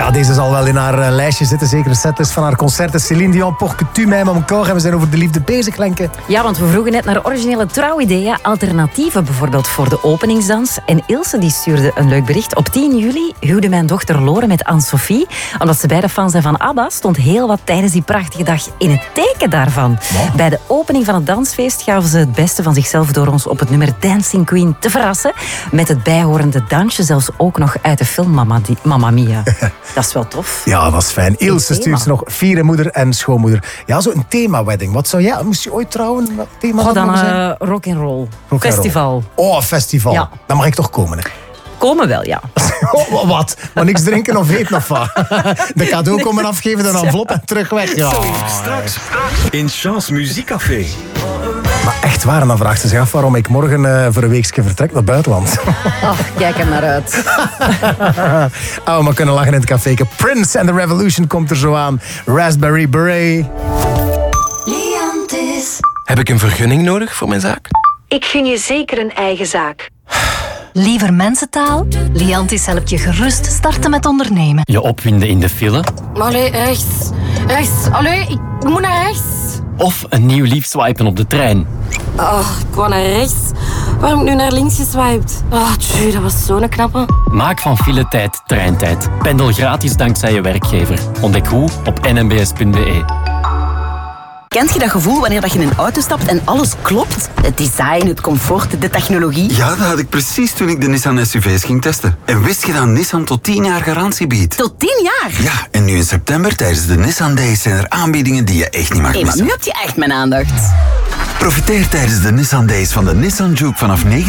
Ja, deze zal wel in haar lijstje zitten. Zeker de setlist van haar concerten. Céline Dion, Pour que tu m'aimes encore. En we zijn over de liefde bezig, Lenke. Ja, want we vroegen net naar originele trouwideeën. Alternatieven bijvoorbeeld voor de openingsdans. En Ilse die stuurde een leuk bericht. Op 10 juli huwde mijn dochter Lore met Anne-Sophie. Omdat ze beide fan zijn van ABBA, stond heel wat tijdens die prachtige dag in het teken daarvan. Wow. Bij de opening van het dansfeest gaven ze het beste van zichzelf door ons op het nummer Dancing Queen te verrassen. Met het bijhorende dansje zelfs ook nog uit de film Mamma Mia. Dat is wel tof. Ja, dat is fijn. Ilse stuurt ze nog vieren moeder en schoonmoeder. Ja, zo een thema-wedding. Wat zou jij... Moest je ooit trouwen? Wat thema dan rock'n'roll. Festival. Oh, festival. Ja. Dan mag ik toch komen, hè? Komen wel, ja. Oh, wat? Maar niks drinken of eten of wat? De cadeau komen afgeven, een envelop en terug weg. Ja. Straks in Chance Muziekcafé. Maar echt waar, en dan vraagt ze zich af waarom ik morgen voor een weekje vertrek naar het buitenland. Ach, kijk er naar uit. Oh, maar kunnen lachen in het café. Prince and the Revolution komt er zo aan. Raspberry Beret. Liantis. Heb ik een vergunning nodig voor mijn zaak? Ik gun je zeker een eigen zaak. Liever mensentaal? Liantis helpt je gerust starten met ondernemen. Je opwinden in de file. Allee, rechts. Rechts. Allee, ik moet naar rechts. Of een nieuw lief swipen op de trein. Oh, ik wou naar rechts. Waarom heb ik nu naar links geswiped? Oh, tjie, dat was zo'n knappe. Maak van filetijd treintijd. Pendel gratis dankzij je werkgever. Ontdek hoe op nmbs.be. Kent je dat gevoel wanneer je in een auto stapt en alles klopt? Het design, het comfort, de technologie. Ja, dat had ik precies toen ik de Nissan SUV's ging testen. En wist je dat Nissan tot 10 jaar garantie biedt? Tot 10 jaar? Ja, en nu in september tijdens de Nissan Days zijn er aanbiedingen die je echt niet mag missen. Maar nu heb je echt mijn aandacht. Profiteer tijdens de Nissan Days van de Nissan Juke vanaf €19.455.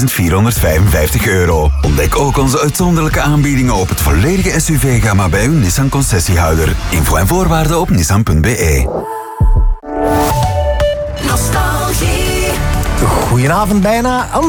Ontdek ook onze uitzonderlijke aanbiedingen op het volledige SUV-gamma bij uw Nissan-concessiehouder. Info en voorwaarden op nissan.be. Nostalgie. Goedenavond bijna.